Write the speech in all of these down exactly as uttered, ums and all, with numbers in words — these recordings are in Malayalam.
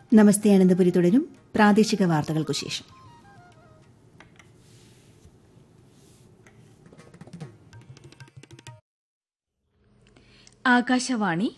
നമസ്തേ അനന്തപുരി തുടരും. പ്രാദേശിക വാർത്തകൾക്കു ശേഷം. ആകാശവാണി.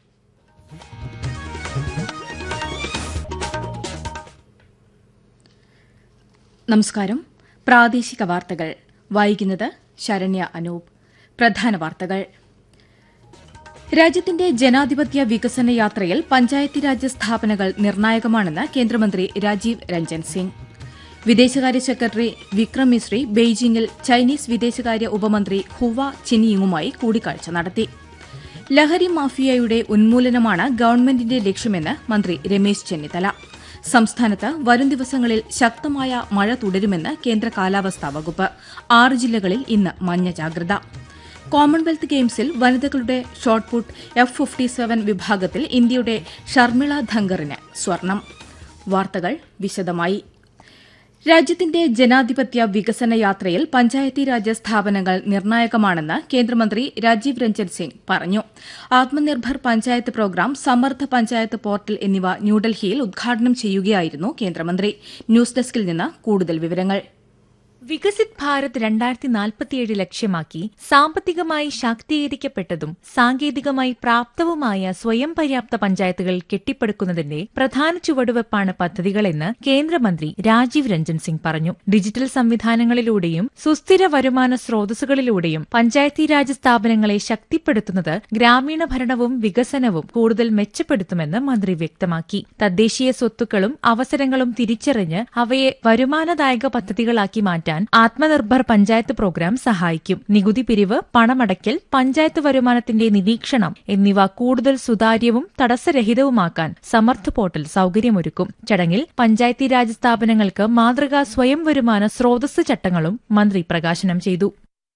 നമസ്കാരം. പ്രാദേശിക വാർത്തകൾ വായിക്കുന്നത് ശരണ്യ അനൂപ്. പ്രധാന വാർത്തകൾ. രാജ്യത്തിന്റെ ജനാധിപത്യ വികസന യാത്രയിൽ പഞ്ചായത്തി രാജ് സ്ഥാപനങ്ങൾ നിർണായകമാണെന്ന് കേന്ദ്രമന്ത്രി രാജീവ് രഞ്ജൻ സിംഗ്. വിദേശകാര്യ സെക്രട്ടറി വിക്രം മിശ്രി ബെയ്ജിംഗിൽ ചൈനീസ് വിദേശകാര്യ ഉപമന്ത്രി ഹുവ ചിനിയുങ്ങുമായി കൂടിക്കാഴ്ച നടത്തി. ലഹരി മാഫിയയുടെ ഉന്മൂലനമാണ് ഗവൺമെന്റിന്റെ ലക്ഷ്യമെന്ന് മന്ത്രി രമേശ് ചെന്നിത്തല. സംസ്ഥാനത്ത് വരും ദിവസങ്ങളിൽ ശക്തമായ മഴ തുടരുമെന്ന് കേന്ദ്ര കാലാവസ്ഥാ വകുപ്പ്. ആറ് ജില്ലകളിൽ ഇന്ന് മഞ്ഞ ജാഗ്രത. കോമൺവെൽത്ത് ഗെയിംസിൽ വനിതകളുടെ ഷോട്ട്പുട്ട് എഫ് ഫിഫ്റ്റി സെവൻ വിഭാഗത്തിൽ ഇന്ത്യയുടെ ഷർമിള ധങ്കറിന് സ്വർണം. വാർത്തകൾ വിശദമായി. രാജ്യത്തിന്റെ ജനാധിപത്യ വികസന യാത്രയിൽ പഞ്ചായത്തി രാജ് സ്ഥാപനങ്ങൾ നിർണായകമാണെന്ന് കേന്ദ്രമന്ത്രി രാജീവ് രഞ്ജൻ സിംഗ് പറഞ്ഞു. ആത്മനിർഭർ പഞ്ചായത്ത് പ്രോഗ്രാം, സമർത്ഥ പഞ്ചായത്ത് പോർട്ടൽ എന്നിവ ന്യൂഡൽഹിയിൽ ഉദ്ഘാടനം ചെയ്യുകയായിരുന്നു കേന്ദ്രമന്ത്രി. ന്യൂസ് ഡെസ്കിൽ നിന്ന് കൂടുതൽ വിവരങ്ങൾ. വികസിത് ഭാരത് രണ്ടായിരത്തി നാൽപ്പത്തിയേഴ് ലക്ഷ്യമാക്കി സാമ്പത്തികമായി ശാക്തീകരിക്കപ്പെട്ടതും സാങ്കേതികമായി പ്രാപ്തവുമായ സ്വയം പര്യാപ്ത പഞ്ചായത്തുകൾ കെട്ടിപ്പടുക്കുന്നതിന്റെ പ്രധാന ചുവടുവെപ്പാണ് പദ്ധതികളെന്ന് കേന്ദ്രമന്ത്രി രാജീവ് രഞ്ജൻ സിംഗ് പറഞ്ഞു. ഡിജിറ്റൽ സംവിധാനങ്ങളിലൂടെയും സുസ്ഥിര വരുമാന സ്രോതസ്സുകളിലൂടെയും പഞ്ചായത്തി രാജ് സ്ഥാപനങ്ങളെ ശക്തിപ്പെടുത്തുന്നത് ഗ്രാമീണ ഭരണവും വികസനവും കൂടുതൽ മെച്ചപ്പെടുത്തുമെന്ന് മന്ത്രി വ്യക്തമാക്കി. തദ്ദേശീയ സ്വത്തുക്കളും അവസരങ്ങളും തിരിച്ചറിഞ്ഞ് അവയെ വരുമാനദായക പദ്ധതികളാക്കി മാറ്റാൻ ആത്മനിർഭർ പഞ്ചായത്ത് പ്രോഗ്രാം സഹായിക്കും. നികുതി പിരിവ്, പണമടയ്ക്കൽ, പഞ്ചായത്ത് വരുമാനത്തിന്റെ നിരീക്ഷണം എന്നിവ കൂടുതൽ സുതാര്യവും തടസ്സരഹിതവുമാക്കാൻ സമർത്ഥ പോർട്ടൽ സൌകര്യമൊരുക്കും. ചടങ്ങിൽ പഞ്ചായത്തി രാജ് സ്ഥാപനങ്ങൾക്ക് മാതൃകാ സ്വയം വരുമാന സ്രോതസ് ചട്ടങ്ങളും മന്ത്രി പ്രകാശനം ചെയ്തു.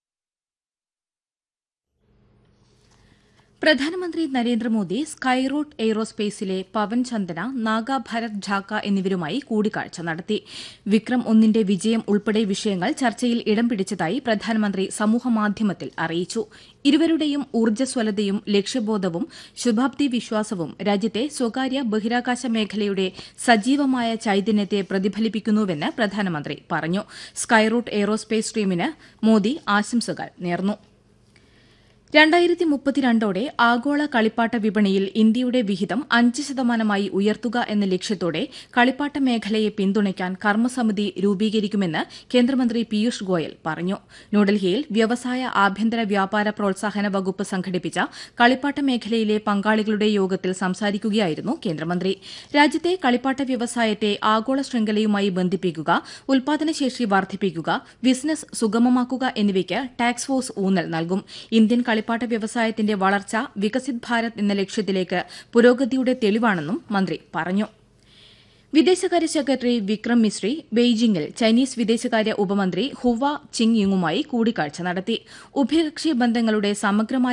പ്രധാനമന്ത്രി നരേന്ദ്രമോദി സ്കൈറൂട്ട് എയ്റോസ്പേസിലെ പവൻ ചന്ദന, നാഗ ഭരത് ഝാക്ക എന്നിവരുമായി കൂടിക്കാഴ്ച നടത്തി. വിക്രം ഒന്നിന്റെ വിജയം ഉൾപ്പെടെ വിഷയങ്ങൾ ചർച്ചയിൽ ഇടം പിടിച്ചതായി പ്രധാനമന്ത്രി സമൂഹമാധ്യമത്തിൽ അറിയിച്ചു. ഇരുവരുടെയും ഊർജ്ജസ്വലതയും ലക്ഷ്യബോധവും ശുഭാപ്തി വിശ്വാസവും രാജ്യത്തെ സ്വകാര്യ ബഹിരാകാശ മേഖലയുടെ സജീവമായ ചൈതന്യത്തെ പ്രതിഫലിപ്പിക്കുന്നുവെന്ന് പ്രധാനമന്ത്രി പറഞ്ഞു. സ്കൈറൂട്ട് എയ്റോസ്പേസ് ടീമിന് മോദി ആശംസകൾ നേർന്നു. രണ്ടായിരത്തി മുപ്പത്തിരണ്ടോടെ ആഗോള കളിപ്പാട്ട വിപണിയിൽ ഇന്ത്യയുടെ വിഹിതം അഞ്ച് ശതമാനമായി ഉയർത്തുക എന്ന ലക്ഷ്യത്തോടെ കളിപ്പാട്ട മേഖലയെ പിന്തുണയ്ക്കാൻ കർമ്മസമിതി രൂപീകരിക്കുമെന്ന് കേന്ദ്രമന്ത്രി പീയൂഷ് ഗോയൽ പറഞ്ഞു. ന്യൂഡൽഹിയിൽ വ്യവസായ ആഭ്യന്തര വ്യാപാര പ്രോത്സാഹന വകുപ്പ് സംഘടിപ്പിച്ച കളിപ്പാട്ട മേഖലയിലെ പങ്കാളികളുടെ യോഗത്തിൽ സംസാരിക്കുകയായിരുന്നു കേന്ദ്രമന്ത്രി. രാജ്യത്തെ കളിപ്പാട്ട വ്യവസായത്തെ ആഗോള ശൃംഖലയുമായി ബന്ധിപ്പിക്കുക, ഉൽപാദനശേഷി വർദ്ധിപ്പിക്കുക, ബിസിനസ് സുഗമമാക്കുക എന്നിവയ്ക്ക് ടാക്സ് ഫോഴ്സ് ഊന്നൽ നൽകും. ഇന്ത്യൻ കളിപ്പാട്ട വ്യവസായത്തിന്റെ വളർച്ച വികസിത് ഭാരത് എന്ന ലക്ഷ്യത്തിലേക്ക് പുരോഗതിയുടെ തെളിവാണെന്നും മന്ത്രി പറഞ്ഞു. വിദേശകാര്യ സെക്രട്ടറി വിക്രം മിശ്രി ബെയ്ജിംഗിൽ ചൈനീസ് വിദേശകാര്യ ഉപമന്ത്രി ഹുവ ചിനിയുങ്ങുമായി കൂടിക്കാഴ്ച നടത്തി. ഉഭയകക്ഷി ബന്ധങ്ങളുടെ സമഗ്രമായ